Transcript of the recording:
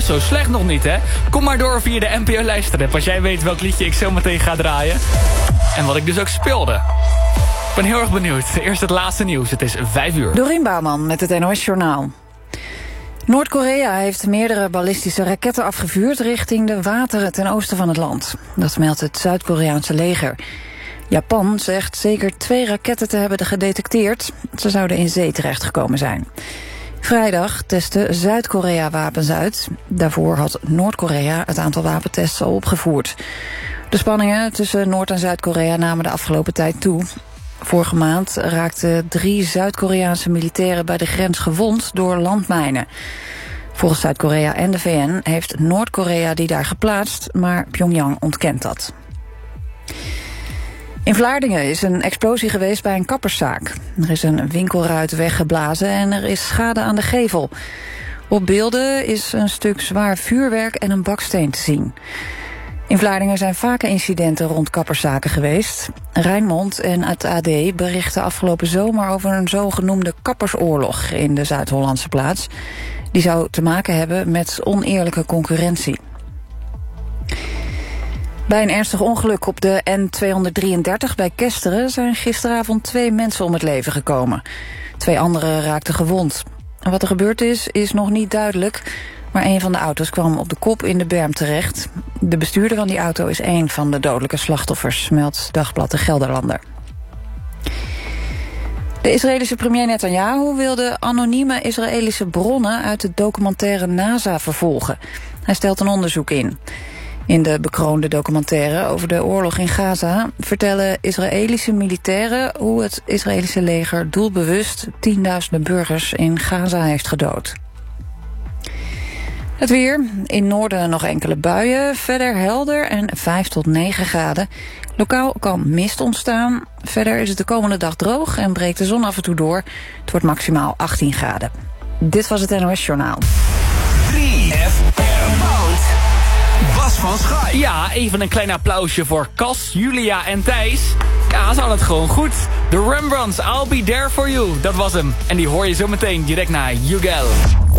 zo slecht nog niet, hè? Kom maar door via de NPO Luisterapp als jij weet welk liedje ik zo meteen ga draaien. En wat ik dus ook speelde. Ik ben heel erg benieuwd. Eerst het laatste nieuws. Het is 5 uur. Dorien Bouwman met het NOS Journaal. Noord-Korea heeft meerdere ballistische raketten afgevuurd richting de wateren ten oosten van het land. Dat meldt het Zuid-Koreaanse leger. Japan zegt zeker 2 raketten te hebben gedetecteerd. Ze zouden in zee terechtgekomen zijn. Vrijdag testte Zuid-Korea wapens uit. Daarvoor had Noord-Korea het aantal wapentests al opgevoerd. De spanningen tussen Noord- en Zuid-Korea namen de afgelopen tijd toe. Vorige maand raakten 3 Zuid-Koreaanse militairen bij de grens gewond door landmijnen. Volgens Zuid-Korea en de VN heeft Noord-Korea die daar geplaatst, maar Pyongyang ontkent dat. In Vlaardingen is een explosie geweest bij een kapperszaak. Er is een winkelruit weggeblazen en er is schade aan de gevel. Op beelden is een stuk zwaar vuurwerk en een baksteen te zien. In Vlaardingen zijn vaker incidenten rond kapperszaken geweest. Rijnmond en het AD berichten afgelopen zomer over een zogenoemde kappersoorlog in de Zuid-Hollandse plaats. Die zou te maken hebben met oneerlijke concurrentie. Bij een ernstig ongeluk op de N233 bij Kesteren zijn gisteravond 2 mensen om het leven gekomen. 2 anderen raakten gewond. Wat er gebeurd is nog niet duidelijk, maar een van de auto's kwam op de kop in de berm terecht. De bestuurder van die auto is een van de dodelijke slachtoffers, meldt Dagblad de Gelderlander. De Israëlische premier Netanyahu wil de anonieme Israëlische bronnen uit de documentaire NASA vervolgen. Hij stelt een onderzoek in. In de bekroonde documentaire over de oorlog in Gaza vertellen Israëlische militairen hoe het Israëlische leger doelbewust 10.000 burgers in Gaza heeft gedood. Het weer. In noorden nog enkele buien. Verder helder en 5 tot 9 graden. Lokaal kan mist ontstaan. Verder is het de komende dag droog en breekt de zon af en toe door. Het wordt maximaal 18 graden. Dit was het NOS Journaal. 3FM. Bas van Schaik. Ja, even een klein applausje voor Cas, Julia en Thijs. Ja, ze hadden het gewoon goed. The Rembrandts, I'll Be There For You. Dat was hem. En die hoor je zo meteen direct na You Gal.